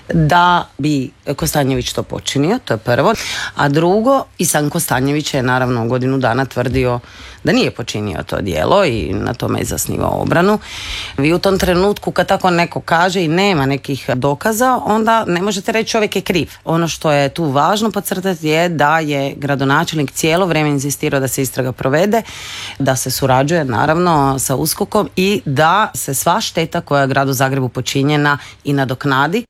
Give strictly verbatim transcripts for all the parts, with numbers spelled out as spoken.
da bi Kostanjević to počinio, to je prvo. A drugo, Isan Kostanjević je naravno godinu dana tvrdio da nije počinio to djelo i na tome je zasnivao obranu. Vi u tom trenutku kad tako neko kaže i nema nekih dokaza, onda ne možete reći čovjek je kriv. Ono što je tu važno podcrtati je da je gradonačelnik cijelo vrijeme inzistirao da se istraga provede, da se surađuje naravno sa USKOK-om i da se sva šteta koja je gradu Zagrebu počinjena i nadoknadi.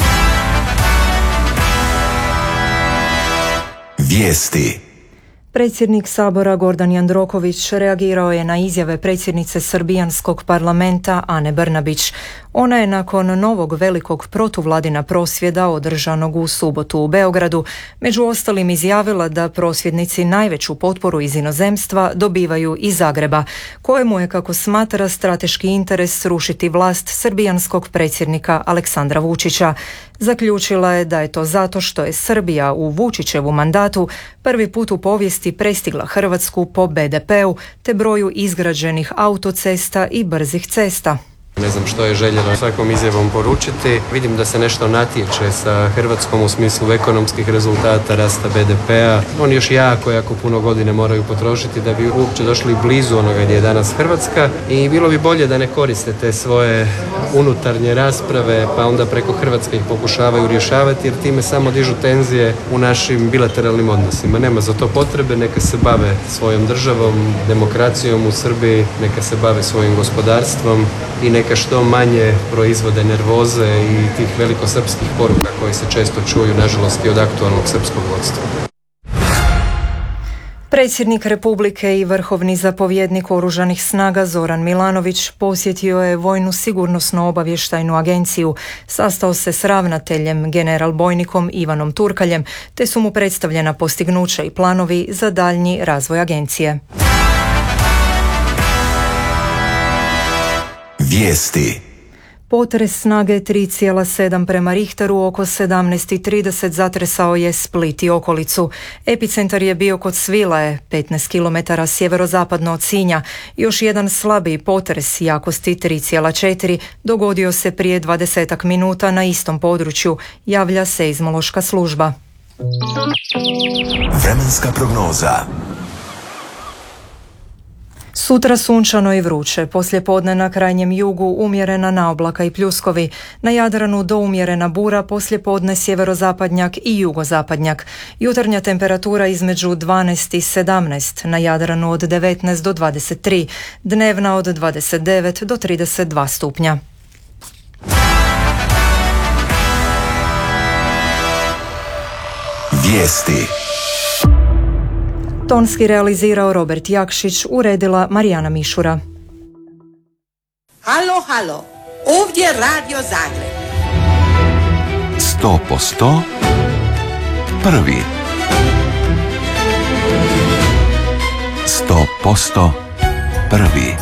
Vijesti. Predsjednik Sabora Gordan Jandroković reagirao je na izjave predsjednice Srbijanskog parlamenta Ane Brnabić. Ona je nakon novog velikog protuvladina prosvjeda održanog u subotu u Beogradu među ostalim izjavila da prosvjednici najveću potporu iz inozemstva dobivaju iz Zagreba, kojemu je, kako smatra, strateški interes srušiti vlast srbijanskog predsjednika Aleksandra Vučića. Zaključila je da je to zato što je Srbija u Vučićevu mandatu prvi put u povijesti prestigla Hrvatsku po be de peu te broju izgrađenih autocesta i brzih cesta. Ne znam što je željeno svakom izjavom poručiti. Vidim da se nešto natječe sa Hrvatskom u smislu ekonomskih rezultata, rasta be de pea. Oni još jako, jako puno godine moraju potrošiti da bi uopće došli blizu onoga gdje je danas Hrvatska i bilo bi bolje da ne koriste te svoje unutarnje rasprave pa onda preko Hrvatske ih pokušavaju rješavati jer time samo dižu tenzije u našim bilateralnim odnosima. Nema za to potrebe, neka se bave svojom državom, demokracijom u Srbiji, neka se bave svojim gospodarstvom i neka što manje proizvode nervoze i tih velikosrpskih poruka koje se često čuju, nažalost, i od aktualnog srpskog vodstva. Predsjednik Republike i vrhovni zapovjednik Oružanih snaga Zoran Milanović posjetio je Vojnu sigurnosno-obavještajnu agenciju, sastao se s ravnateljem general bojnikom Ivanom Turkaljem, te su mu predstavljena postignuća i planovi za daljnji razvoj agencije. Vijesti. Potres snage tri zarez sedam prema Richteru oko sedamnaest i trideset zatresao je Split i okolicu. Epicentar je bio kod Svilaje, petnaest kilometara sjeverozapadno od Sinja. Još jedan slabiji potres jakosti tri zarez četiri dogodio se prije dvadesetak minuta na istom području, javlja seizmološka služba. Vremenska prognoza. Sutra sunčano i vruće, poslijepodne na krajnjem jugu umjerena naoblaka i pljuskovi, na Jadranu do umjerena bura, poslijepodne sjeverozapadnjak i jugozapadnjak. Jutarnja temperatura između dvanaest i sedamnaest, na Jadranu od devetnaest do dvadeset tri, dnevna od dvadeset devet do trideset dva stupnja. Vijesti. Tonski realizirao Robert Jakšić, uredila Marijana Mišura. Halo, halo, ovdje Radio Zagreb. Sto posto prvi. Sto posto prvi.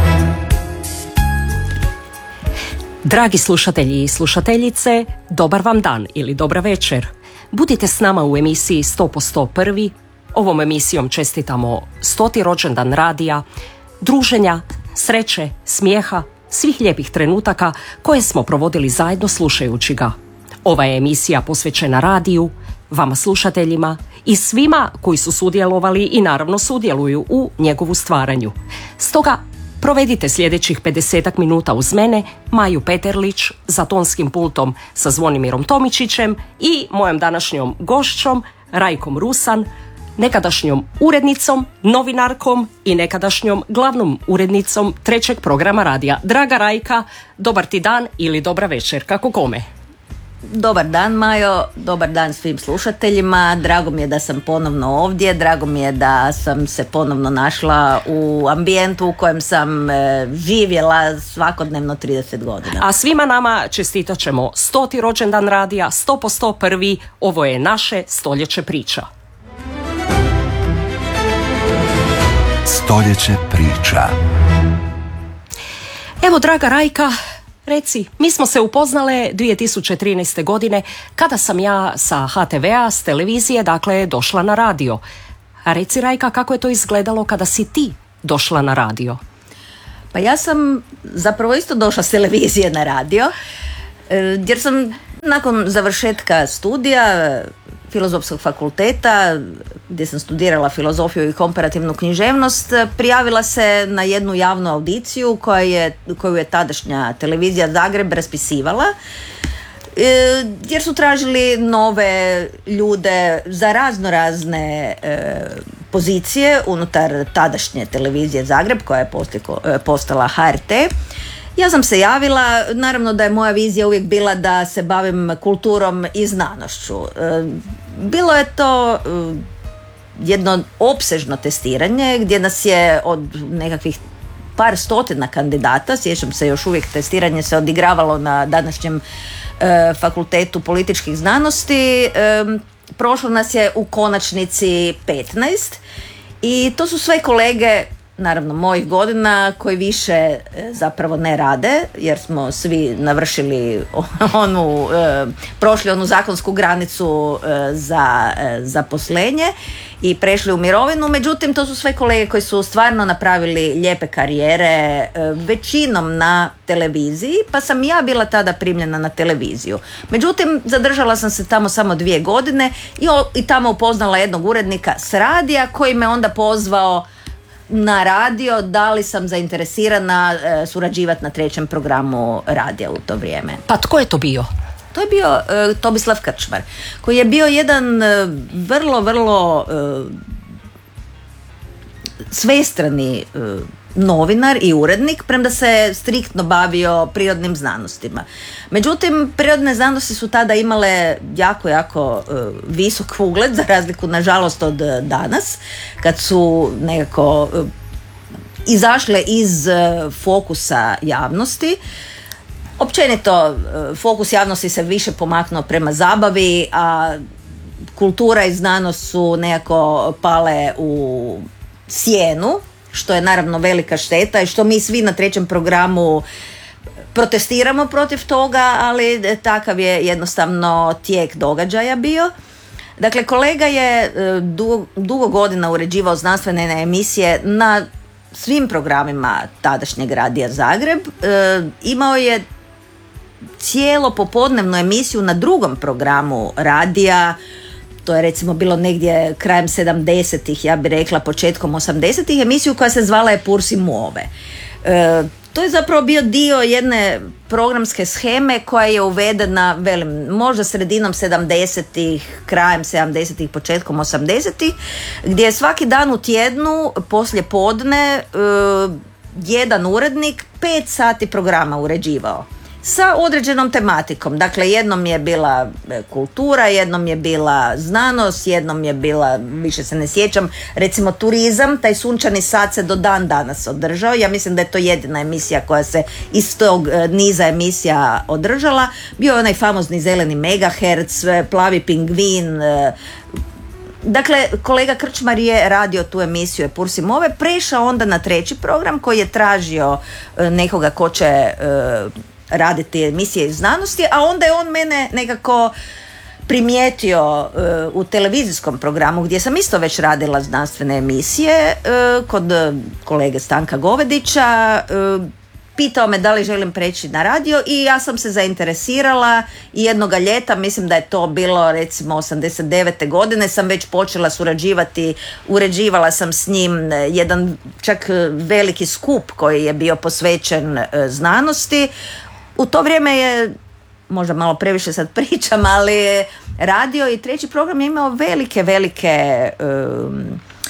Dragi slušatelji i slušateljice, dobar vam dan ili dobra večer. Budite s nama u emisiji sto posto prvi. Ovom emisijom čestitamo stoti rođendan radija, druženja, sreće, smijeha, svih lijepih trenutaka koje smo provodili zajedno slušajući ga. Ova je emisija posvećena radiju, vama slušateljima i svima koji su sudjelovali i naravno sudjeluju u njegovu stvaranju. Stoga provedite sljedećih pedesetak minuta uz mene, Maju Peterlić, za tonskim pultom sa Zvonimirom Tomičićem i mojom današnjom gošćom Rajkom Rusan, nekadašnjom urednicom, novinarkom i nekadašnjom glavnom urednicom trećeg programa radija. Draga Rajka, dobar ti dan ili dobra večer, kako kome? Dobar dan, Majo, dobar dan svim slušateljima. Drago mi je da sam ponovno ovdje, drago mi je da sam se ponovno našla u ambijentu u kojem sam e, živjela svakodnevno trideset godina. A svima nama čestitat ćemo stoti rođendan radija, sto posto prvi, ovo je naše stoljeće priča. Stoljeće priča. Evo, draga Rajka, reci, mi smo se upoznale dvije tisuće trinaeste. godine kada sam ja sa ha te vea, s televizije, dakle, došla na radio. A reci, Rajka, kako je to izgledalo kada si ti došla na radio? Pa ja sam zapravo isto došla s televizije na radio, jer sam Nakon završetka studija Filozofskog fakulteta, gdje sam studirala filozofiju i komparativnu književnost, prijavila se na jednu javnu audiciju koja je, koju je tadašnja televizija Zagreb raspisivala, jer su tražili nove ljude za razno razne pozicije unutar tadašnje televizije Zagreb, koja je postala H R T. Ja sam se javila, naravno da je moja vizija uvijek bila da se bavim kulturom i znanošću. Bilo je to jedno opsežno testiranje gdje nas je od nekakvih par stotina kandidata, sjećam se još uvijek, testiranje se odigravalo na današnjem fakultetu političkih znanosti, prošlo nas je u konačnici petnaest i to su sve kolege, naravno mojih godina, koji više zapravo ne rade, jer smo svi navršili onu, prošli onu zakonsku granicu za zaposlenje i prešli u mirovinu. Međutim, to su sve kolege koji su stvarno napravili lijepe karijere, većinom na televiziji, pa sam ja bila tada primljena na televiziju. Međutim, zadržala sam se tamo samo dvije godine i, i tamo upoznala jednog urednika s radija koji me onda pozvao na radio, da li sam zainteresirana e, surađivati na trećem programu radija u to vrijeme. Pa tko je to bio? To je bio e, Tomislav Krčmar, koji je bio jedan e, vrlo, vrlo e, svestrani e, novinar i urednik, premda se striktno bavio prirodnim znanostima. Međutim, prirodne znanosti su tada imale jako, jako e, visok ugled, za razliku, nažalost, od danas, kad su nekako e, izašle iz e, fokusa javnosti. Općenito, e, fokus javnosti se više pomaknuo prema zabavi, a kultura i znanost su nekako pale u sjenu, što je naravno velika šteta i što mi svi na trećem programu protestiramo protiv toga, ali takav je jednostavno tijek događaja bio. Dakle, kolega je dugo, dugo godina uređivao znanstvene emisije na svim programima tadašnjeg radija Zagreb. E, imao je cijelo popodnevnu emisiju na drugom programu radija. To je recimo bilo negdje krajem sedamdesetih, ja bih rekla početkom osamdesetih, emisiju koja se zvala je Pursi Muove. E, to je zapravo bio dio jedne programske sheme koja je uvedena, velim, možda sredinom sedamdesetih, krajem sedamdesetih, početkom osamdesetih, gdje je svaki dan u tjednu, poslije podne, e, jedan urednik pet sati programa uređivao sa određenom tematikom. Dakle, jednom je bila kultura, jednom je bila znanost, jednom je bila, više se ne sjećam, recimo turizam. Taj Sunčani sat se do dan danas održao. Ja mislim da je to jedina emisija koja se iz tog niza emisija održala. Bio je onaj famozni zeleni megaherc, plavi pingvin. Dakle, kolega Krčmar je radio tu emisiju Pursi Move, prešao onda na treći program koji je tražio nekoga ko će raditi emisije iz znanosti, a onda je on mene nekako primijetio uh, u televizijskom programu gdje sam isto već radila znanstvene emisije uh, kod kolege Stanka Govedića. Uh, pitao me da li želim preći na radio i ja sam se zainteresirala i jednoga ljeta, mislim da je to bilo recimo osamdeset devete godine, sam već počela surađivati, uređivala sam s njim jedan čak veliki skup koji je bio posvećen uh, znanosti. U to vrijeme je, možda malo previše sad pričam, ali radio i treći program je imao velike, velike um,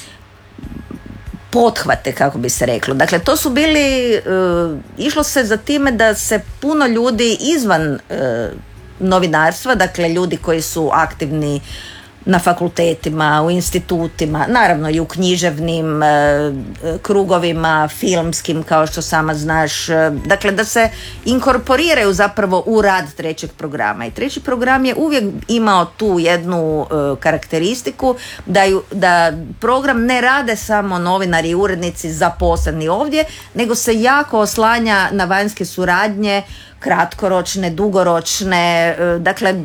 pothvate, kako bi se reklo. Dakle, to su bili, uh, išlo se za time da se puno ljudi izvan uh, novinarstva, dakle ljudi koji su aktivni na fakultetima, u institutima, naravno i u književnim e, krugovima, filmskim, kao što sama znaš, e, dakle da se inkorporiraju zapravo u rad trećeg programa. I treći program je uvijek imao tu jednu e, karakteristiku da, ju, da program ne rade samo novinari i urednici zaposleni ovdje, nego se jako oslanja na vanjske suradnje, kratkoročne, dugoročne, e, dakle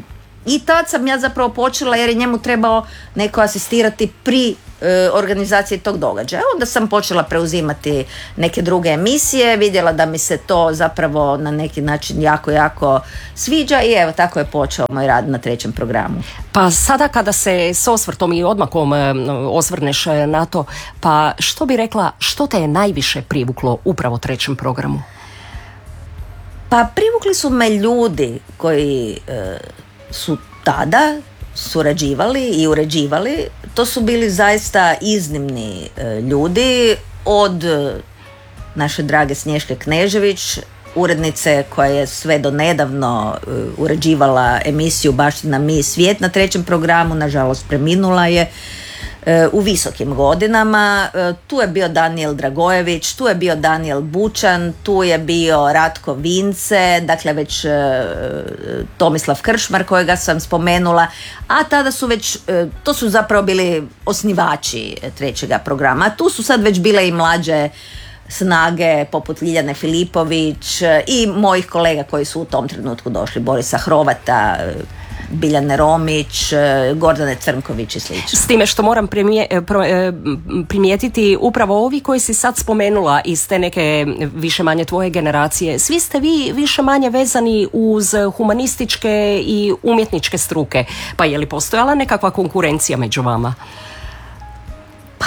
I tad sam ja zapravo počela jer je njemu trebao neko asistirati pri e, organizaciji tog događaja. Onda sam počela preuzimati neke druge emisije, vidjela da mi se to zapravo na neki način jako, jako sviđa i evo tako je počeo moj rad na trećem programu. Pa sada kada se s osvrtom i odmakom e, osvrneš na to, pa što bi rekla, što te je najviše privuklo upravo trećem programu? Pa privukli su me ljudi koji e, su tada surađivali i uređivali. To su bili zaista iznimni e, ljudi, od e, naše drage Snješke Knežević, urednice koja je sve do nedavno e, uređivala emisiju Baština mi svijet na trećem programu, nažalost preminula je u visokim godinama. Tu je bio Danijel Dragojević, tu je bio Danijel Bučan, tu je bio Ratko Vince, dakle već Tomislav Kršmar kojega sam spomenula, a tada su već, to su zapravo bili osnivači trećega programa, a tu su sad već bile i mlađe snage poput Ljiljane Filipović i mojih kolega koji su u tom trenutku došli, Borisa Hrovata, Biljane Romić, Gordane Crnković i slično. S time što moram primijetiti, upravo ovi koji si sad spomenula iz te neke više manje tvoje generacije, svi ste vi više manje vezani uz humanističke i umjetničke struke. Pa je li postojala nekakva konkurencija među vama? Pa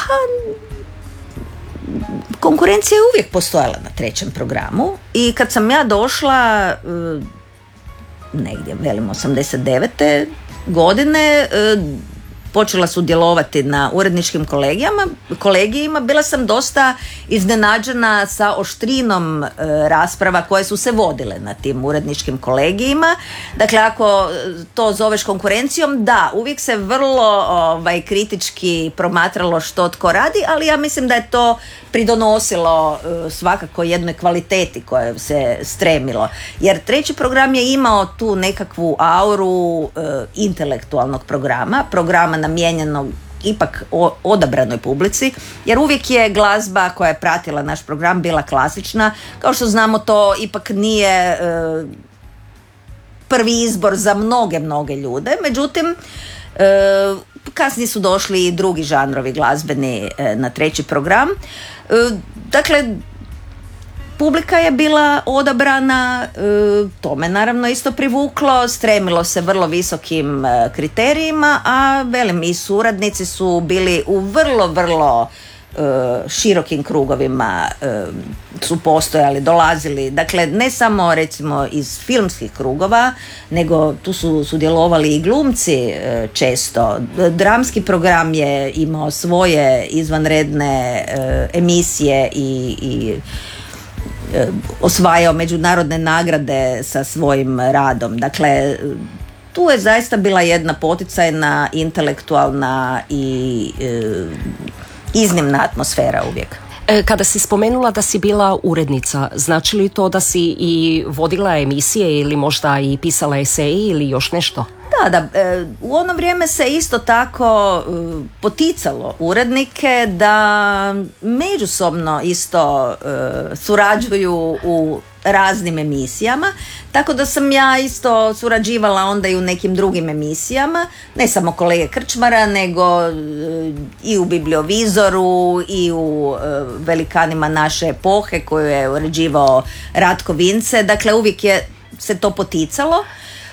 konkurencija je uvijek postojala na trećem programu i kad sam ja došla negdje, velim, osamdeset devete godine, počela sudjelovati na uredničkim kolegijama, kolegijima, bila sam dosta iznenađena sa oštrinom e, rasprava koje su se vodile na tim uredničkim kolegijima. Dakle, ako to zoveš konkurencijom, da, uvijek se vrlo ovaj, kritički promatralo što tko radi, ali ja mislim da je to pridonosilo e, svakako jednoj kvaliteti koje se stremilo. Jer treći program je imao tu nekakvu auru e, intelektualnog programa, programa namijenjenog ipak odabranoj publici, jer uvijek je glazba koja je pratila naš program bila klasična. Kao što znamo, to ipak nije e, prvi izbor za mnoge, mnoge ljude. Međutim, e, kasnije su došli i drugi žanrovi glazbeni e, na treći program. E, dakle, publika je bila odabrana, to me naravno isto privuklo, stremilo se vrlo visokim kriterijima, a velim i suradnici su bili u vrlo, vrlo širokim krugovima su postojali, dolazili, dakle ne samo recimo iz filmskih krugova, nego tu su sudjelovali i glumci često. Dramski program je imao svoje izvanredne emisije i, i osvajao međunarodne nagrade sa svojim radom. Dakle, tu je zaista bila jedna poticajna, intelektualna i e, iznimna atmosfera uvijek. Kada si spomenula da si bila urednica, znači li to da si i vodila emisije ili možda i pisala eseji ili još nešto? Da, da, u ono vrijeme se isto tako poticalo urednike da međusobno isto surađuju u raznim emisijama, tako da sam ja isto surađivala onda i u nekim drugim emisijama, ne samo kolege Krčmara, nego i u Bibliovizoru i u Velikanima naše epohe koju je uređivao Ratko Vince, dakle uvijek je se to poticalo.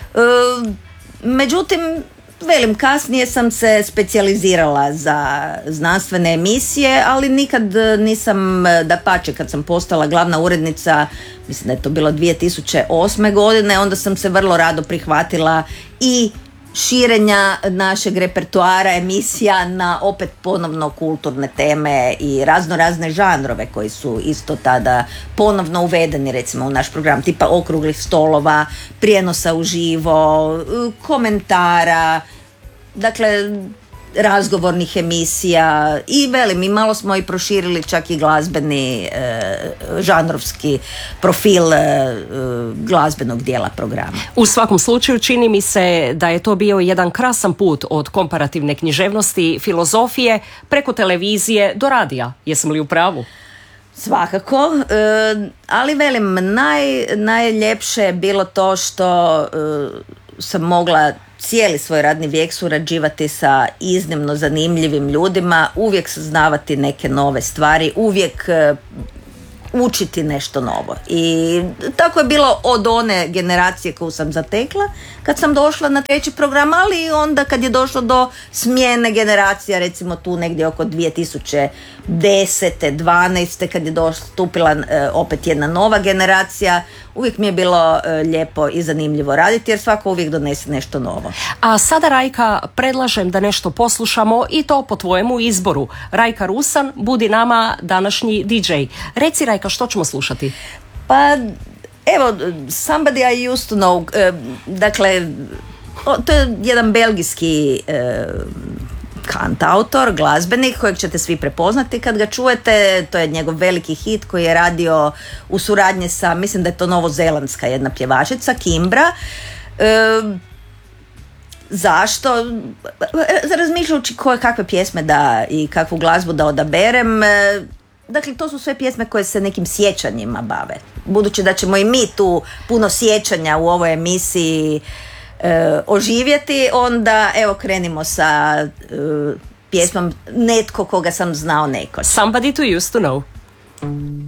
Međutim, velim, kasnije sam se specijalizirala za znanstvene emisije, ali nikad nisam, dapače, kad sam postala glavna urednica, mislim da je to bilo dvije tisuće osme godine, onda sam se vrlo rado prihvatila i širenja našeg repertoara emisija na opet ponovno kulturne teme i razno razne žanrove koji su isto tada ponovno uvedeni recimo u naš program, tipa okruglih stolova, prijenosa uživo, komentara, dakle razgovornih emisija i velim, i malo smo i proširili čak i glazbeni e, žanrovski profil e, glazbenog dijela programa. U svakom slučaju čini mi se da je to bio jedan krasan put od komparativne književnosti, filozofije preko televizije do radija. Jesam li u pravu? Svakako, e, ali velim, naj, najljepše je bilo to što e, sam mogla cijeli svoj radni vijek surađivati sa iznimno zanimljivim ljudima, uvijek saznavati neke nove stvari, uvijek učiti nešto novo. I tako je bilo od one generacije koju sam zatekla kad sam došla na treći program, ali i onda kad je došlo do smjene generacija, recimo tu negdje oko dvije tisuće desete, dvanaeste kad je stupila opet jedna nova generacija, uvijek mi je bilo lijepo i zanimljivo raditi jer svako uvijek donese nešto novo. A sada, Rajka, predlažem da nešto poslušamo i to po tvojemu izboru. Rajka Rusan, budi nama današnji di džej. Reci, Rajka, što ćemo slušati? Pa, evo, Somebody I Used to Know, dakle, to je jedan belgijski kantautor, glazbenik kojeg ćete svi prepoznati kad ga čujete. To je njegov veliki hit koji je radio u suradnji sa, mislim da je to novozelandska jedna pjevačica, Kimbra. E, zašto? Razmišljajući koje kakve pjesme da i kakvu glazbu da odaberem. E, dakle, to su sve pjesme koje se nekim sjećanjima bave. Budući da ćemo i mi tu puno sjećanja u ovoj emisiji E, oživjeti, onda evo krenimo sa e, pjesmom Netko koga sam znao nekoć. Somebody to used to know.